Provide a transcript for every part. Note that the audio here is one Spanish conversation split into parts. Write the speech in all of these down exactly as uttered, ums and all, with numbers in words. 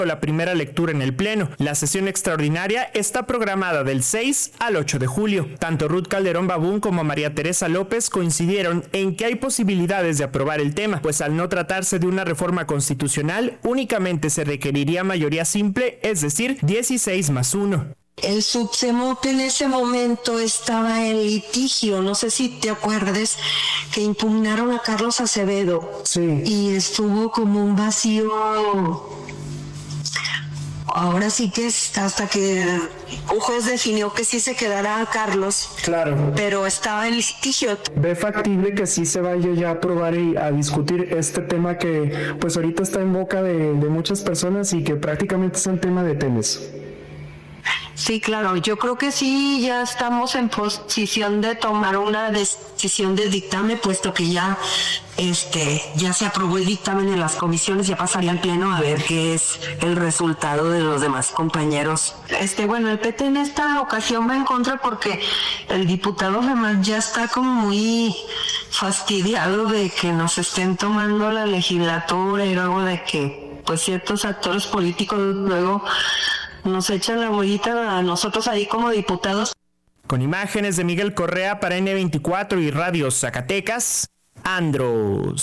la primera lectura en el Pleno. La sesión extraordinaria está programada del seis al ocho de julio. Tanto Ruth Calderón Babún como María Teresa López coincidieron en que hay posibilidades de aprobar el tema, pues al no tratarse de una reforma constitucional, únicamente se requeriría mayoría simple, es decir, dieciséis más uno. El Subsemope en ese momento estaba en litigio, no sé si te acuerdes, que impugnaron a Carlos Acevedo. Sí. Y estuvo como un vacío. Ahora sí que es hasta que un juez definió que sí se quedará a Carlos. Claro. Pero estaba en litigio. ¿Ve factible que sí se vaya ya a aprobar y a discutir este tema que pues ahorita está en boca de, de muchas personas y que prácticamente es un tema de tenis? Sí, claro, yo creo que sí, ya estamos en posición de tomar una decisión de dictamen, puesto que ya este ya se aprobó el dictamen en las comisiones, ya pasaría al pleno a ver qué es el resultado de los demás compañeros. Este, bueno, el P T en esta ocasión va en contra porque el diputado Germán ya está como muy fastidiado de que nos estén tomando la legislatura y luego de que pues ciertos actores políticos luego nos echan la bolita a nosotros ahí como diputados. Con imágenes de Miguel Correa para ene veinticuatro y Radio Zacatecas, Andro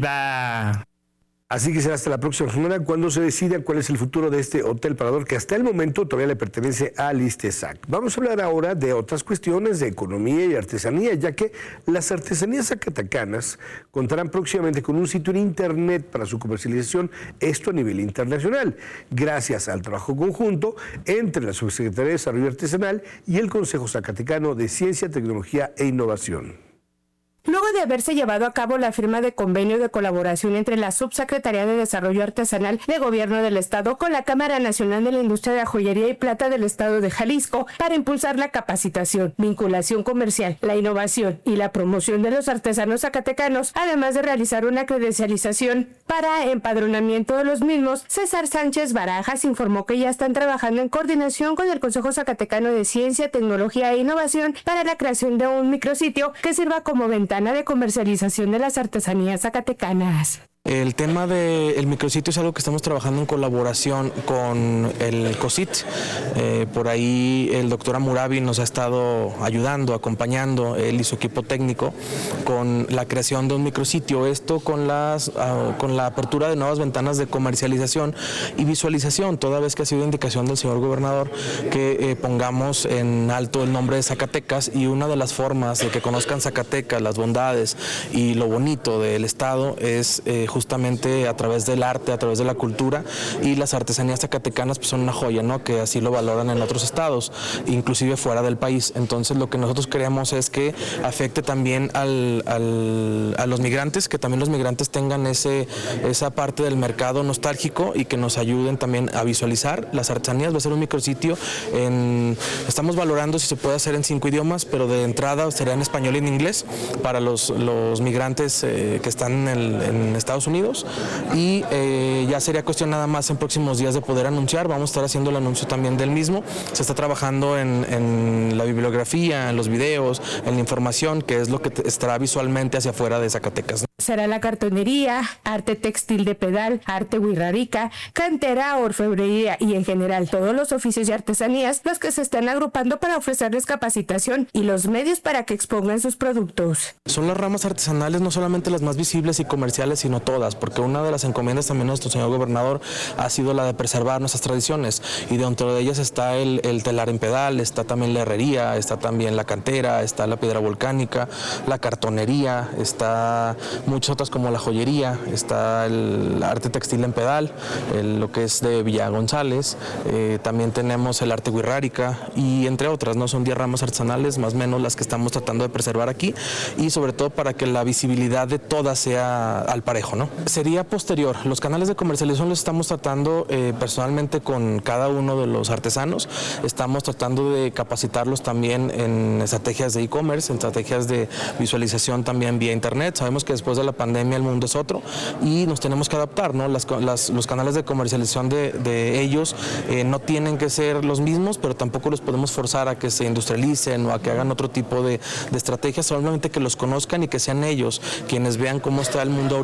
Silva. Así que será hasta la próxima semana cuando se decida cuál es el futuro de este Hotel Parador, que hasta el momento todavía le pertenece al ISTESAC. Vamos a hablar ahora de otras cuestiones de economía y artesanía, ya que las artesanías zacatecanas contarán próximamente con un sitio en internet para su comercialización, esto a nivel internacional, gracias al trabajo conjunto entre la Subsecretaría de Desarrollo Artesanal y el Consejo Zacatecano de Ciencia, Tecnología e Innovación. Luego de haberse llevado a cabo la firma de convenio de colaboración entre la Subsecretaría de Desarrollo Artesanal de Gobierno del Estado con la Cámara Nacional de la Industria de Joyería y Plata del Estado de Jalisco para impulsar la capacitación, vinculación comercial, la innovación y la promoción de los artesanos zacatecanos, además de realizar una credencialización para empadronamiento de los mismos, César Sánchez Barajas informó que ya están trabajando en coordinación con el Consejo Zacatecano de Ciencia, Tecnología e Innovación para la creación de un micrositio que sirva como ventana de comercialización de las artesanías zacatecanas. El tema del micrositio es algo que estamos trabajando en colaboración con el COSIT. Eh, por ahí el doctor Amurabi nos ha estado ayudando, acompañando, él y su equipo técnico, con la creación de un micrositio. Esto con, las, uh, con la apertura de nuevas ventanas de comercialización y visualización, toda vez que ha sido indicación del señor gobernador que eh, pongamos en alto el nombre de Zacatecas, y una de las formas de que conozcan Zacatecas, las bondades y lo bonito del estado es eh, justamente a través del arte, a través de la cultura, y las artesanías zacatecanas pues son una joya, ¿no? Que así lo valoran en otros estados, inclusive fuera del país. Entonces lo que nosotros queremos es que afecte también al, al, a los migrantes, que también los migrantes tengan ese, esa parte del mercado nostálgico y que nos ayuden también a visualizar las artesanías. Va a ser un micrositio, en, estamos valorando si se puede hacer en cinco idiomas, pero de entrada será en español y en inglés para los, los migrantes eh, que están en, el, en Estados Unidos, y eh, ya sería cuestión nada más en próximos días de poder anunciar. Vamos a estar haciendo el anuncio también del mismo. Se está trabajando en, en la bibliografía, en los videos, en la información, que es lo que estará visualmente hacia afuera de Zacatecas. Será la cartonería, arte textil de pedal, arte huirrárica, cantera, orfebrería y en general todos los oficios y artesanías los que se están agrupando para ofrecerles capacitación y los medios para que expongan sus productos. Son las ramas artesanales, no solamente las más visibles y comerciales, sino todas, porque una de las encomiendas también de nuestro señor gobernador ha sido la de preservar nuestras tradiciones, y dentro de ellas está el, el telar en pedal, está también la herrería, está también la cantera, está la piedra volcánica, la cartonería, está muchas otras como la joyería, está el arte textil en pedal, el, lo que es de Villa González, eh, también tenemos el arte huirrárica y entre otras, ¿no? Son diez ramas artesanales más o menos las que estamos tratando de preservar aquí, y sobre todo para que la visibilidad de todas sea al parejo, ¿no? Sería posterior. Los canales de comercialización los estamos tratando eh, personalmente con cada uno de los artesanos. Estamos tratando de capacitarlos también en estrategias de e-commerce, en estrategias de visualización también vía internet. Sabemos que después de la pandemia el mundo es otro y nos tenemos que adaptar, ¿no? Las, las, los canales de comercialización de, de ellos eh, no tienen que ser los mismos, pero tampoco los podemos forzar a que se industrialicen o a que hagan otro tipo de, de estrategias, solamente que los conozcan y que sean ellos quienes vean cómo está el mundo ahorita y que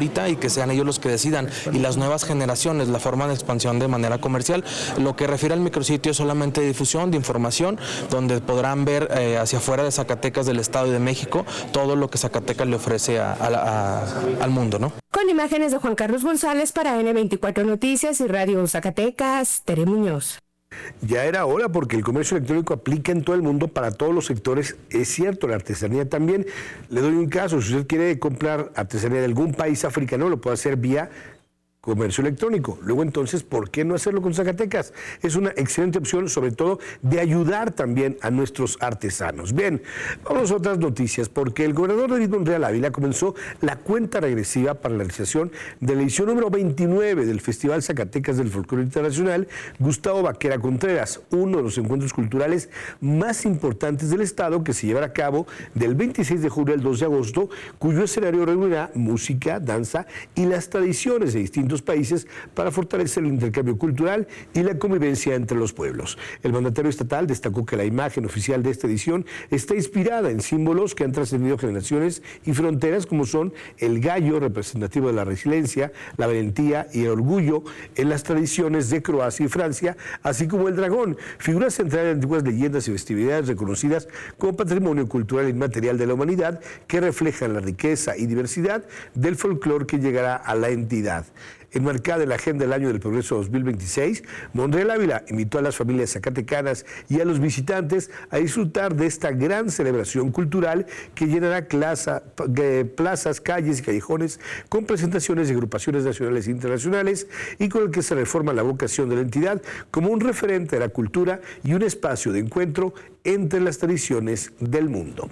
que sean ellos los que decidan y las nuevas generaciones la forma de expansión de manera comercial. Lo que refiere al micrositio es solamente de difusión, de información, donde podrán ver eh, hacia afuera de Zacatecas, del Estado y de México, todo lo que Zacatecas le ofrece a, a, a, al mundo, ¿no? Con imágenes de Juan Carlos González para ene veinticuatro Noticias y Radio Zacatecas, Tere Muñoz. Ya era hora porque el comercio electrónico aplica en todo el mundo para todos los sectores. Es cierto, la artesanía también. Le doy un caso, si usted quiere comprar artesanía de algún país africano, lo puede hacer vía comercio electrónico. Luego entonces, ¿por qué no hacerlo con Zacatecas? Es una excelente opción, sobre todo de ayudar también a nuestros artesanos. Bien, vamos a otras noticias, porque el gobernador David Monreal Ávila comenzó la cuenta regresiva para la realización de la edición número veintinueve del Festival Zacatecas del Folclore Internacional Gustavo Vaquera Contreras, uno de los encuentros culturales más importantes del estado, que se llevará a cabo del veintiséis de julio al dos de agosto, cuyo escenario reunirá música, danza y las tradiciones de distintos países para fortalecer el intercambio cultural y la convivencia entre los pueblos. El mandatario estatal destacó que la imagen oficial de esta edición está inspirada en símbolos que han trascendido generaciones y fronteras, como son el gallo, representativo de la resiliencia, la valentía y el orgullo en las tradiciones de Croacia y Francia, así como el dragón, figura central de antiguas leyendas y festividades reconocidas como patrimonio cultural inmaterial de la humanidad, que reflejan la riqueza y diversidad del folclore que llegará a la entidad. Enmarcada en la agenda del Año del Progreso dos mil veintiséis, Monreal Ávila invitó a las familias zacatecanas y a los visitantes a disfrutar de esta gran celebración cultural que llenará plaza, plazas, calles y callejones con presentaciones de agrupaciones nacionales e internacionales, y con el que se reforma la vocación de la entidad como un referente de la cultura y un espacio de encuentro entre las tradiciones del mundo.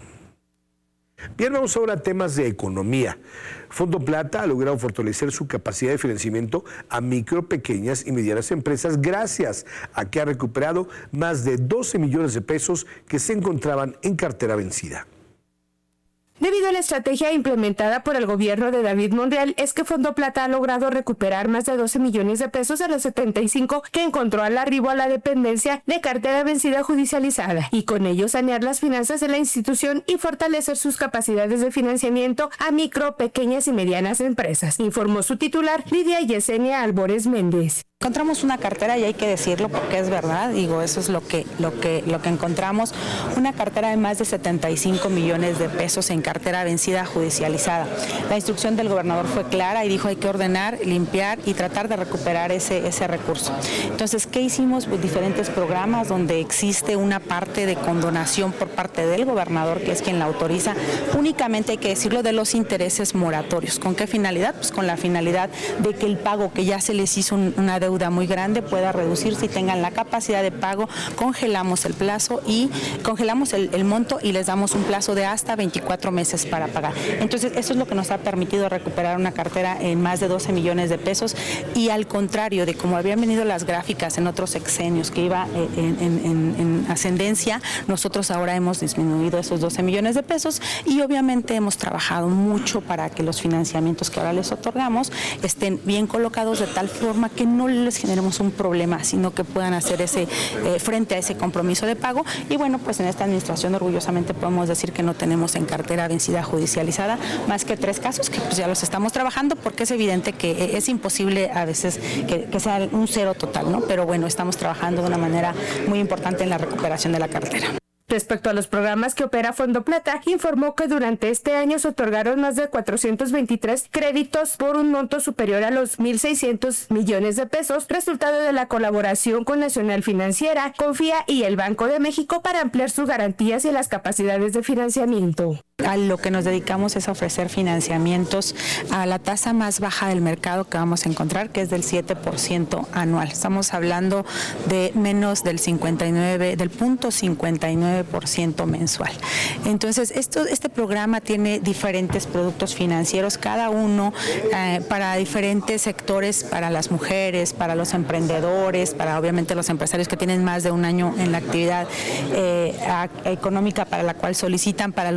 Bien, vamos ahora a temas de economía. Fondo Plata ha logrado fortalecer su capacidad de financiamiento a micro, pequeñas y medianas empresas gracias a que ha recuperado más de doce millones de pesos que se encontraban en cartera vencida. Debido a la estrategia implementada por el gobierno de David Monreal, es que Fondo Plata ha logrado recuperar más de doce millones de pesos de los setenta y cinco que encontró al arribo a la dependencia de cartera vencida judicializada, y con ello sanear las finanzas de la institución y fortalecer sus capacidades de financiamiento a micro, pequeñas y medianas empresas, informó su titular, Lidia Yesenia Albores Méndez. Encontramos una cartera, y hay que decirlo porque es verdad, digo, eso es lo que, lo que, lo que encontramos, una cartera de más de setenta y cinco millones de pesos en cartera vencida judicializada. La instrucción del gobernador fue clara y dijo hay que ordenar, limpiar y tratar de recuperar ese, ese recurso. Entonces, ¿qué hicimos? Pues diferentes programas donde existe una parte de condonación por parte del gobernador, que es quien la autoriza, únicamente hay que decirlo, de los intereses moratorios. ¿Con qué finalidad? Pues con la finalidad de que el pago que ya se les hizo un, una deuda muy grande pueda reducirse y tengan la capacidad de pago. Congelamos el plazo y congelamos el, el monto y les damos un plazo de hasta veinticuatro meses para pagar. Entonces, eso es lo que nos ha permitido recuperar una cartera en más de doce millones de pesos, y al contrario de como habían venido las gráficas en otros sexenios que iba en, en, en, en ascendencia, nosotros ahora hemos disminuido esos doce millones de pesos y obviamente hemos trabajado mucho para que los financiamientos que ahora les otorgamos estén bien colocados de tal forma que no les generemos un problema, sino que puedan hacer ese eh, frente a ese compromiso de pago. Y bueno, pues en esta administración orgullosamente podemos decir que no tenemos en cartera vencida judicializada más que tres casos, que pues ya los estamos trabajando, porque es evidente que es imposible a veces que, que sea un cero total, ¿no? Pero bueno, estamos trabajando de una manera muy importante en la recuperación de la cartera. Respecto a los programas que opera Fondo Plata, informó que durante este año se otorgaron más de cuatrocientos veintitrés créditos por un monto superior a los mil seiscientos millones de pesos, resultado de la colaboración con Nacional Financiera, Confía y el Banco de México para ampliar sus garantías y las capacidades de financiamiento. A lo que nos dedicamos es a ofrecer financiamientos a la tasa más baja del mercado que vamos a encontrar, que es del siete por ciento anual. Estamos hablando de menos del cincuenta y nueve, del punto cincuenta y nueve por ciento mensual. Entonces, esto, este programa tiene diferentes productos financieros, cada uno eh, para diferentes sectores, para las mujeres, para los emprendedores, para obviamente los empresarios que tienen más de un año en la actividad eh, económica para la cual solicitan, para los migrantes,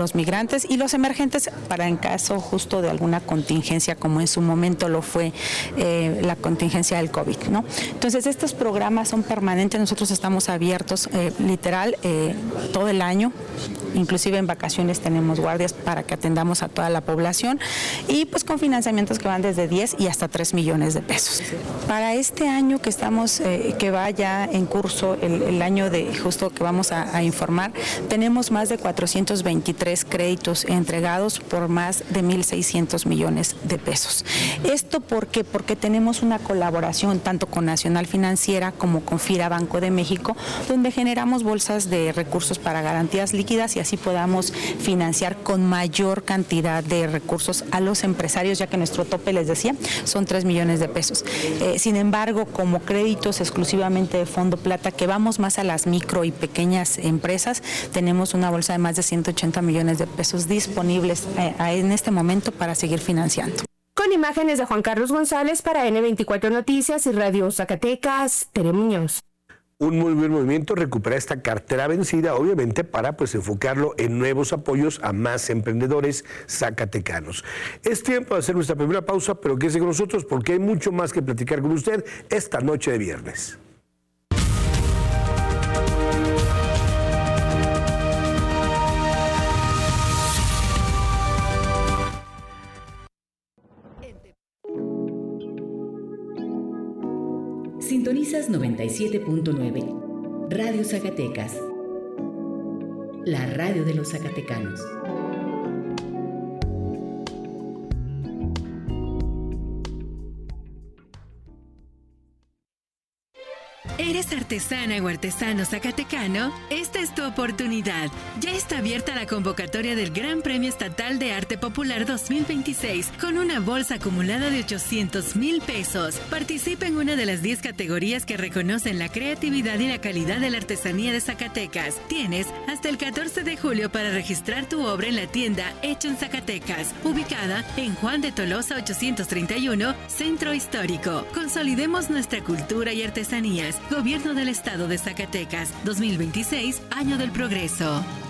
importantes, y los emergentes para en caso justo de alguna contingencia, como en su momento lo fue eh, la contingencia del COVID, ¿no? Entonces, estos programas son permanentes, nosotros estamos abiertos eh, literal eh, todo el año, inclusive en vacaciones tenemos guardias para que atendamos a toda la población, y pues con financiamientos que van desde diez y hasta tres millones de pesos. Para este año que estamos, eh, que va ya en curso, el, el año de justo que vamos a, a informar, tenemos más de cuatrocientos veintitrés créditos entregados por más de mil seiscientos millones de pesos. ¿Esto por qué? Porque tenemos una colaboración tanto con Nacional Financiera como con FIRA Banco de México, donde generamos bolsas de recursos para garantías líquidas y así podamos financiar con mayor cantidad de recursos a los empresarios, ya que nuestro tope, les decía, son tres millones de pesos. Eh, sin embargo, como créditos exclusivamente de Fondo Plata, que vamos más a las micro y pequeñas empresas, tenemos una bolsa de más de ciento ochenta millones de pesos disponibles eh, en este momento para seguir financiando. Con imágenes de Juan Carlos González para ene veinticuatro Noticias y Radio Zacatecas, Tere Muñoz. Un muy buen movimiento recuperar esta cartera vencida, obviamente para pues enfocarlo en nuevos apoyos a más emprendedores zacatecanos. Es tiempo de hacer nuestra primera pausa, pero quédese con nosotros porque hay mucho más que platicar con usted esta noche de viernes. Sintonizas noventa y siete punto nueve, Radio Zacatecas, la radio de los zacatecanos. ¿Eres artesana o artesano zacatecano? Esta es tu oportunidad. Ya está abierta la convocatoria del Gran Premio Estatal de Arte Popular dos mil veintiséis con una bolsa acumulada de ochocientos mil pesos. Participa en una de las diez categorías que reconocen la creatividad y la calidad de la artesanía de Zacatecas. Tienes hasta el catorce de julio para registrar tu obra en la tienda Hecho en Zacatecas, ubicada en Juan de Tolosa ochocientos treinta y uno, Centro Histórico. Consolidemos nuestra cultura y artesanías. Gobierno del Estado de Zacatecas, dos mil veintiséis, Año del Progreso.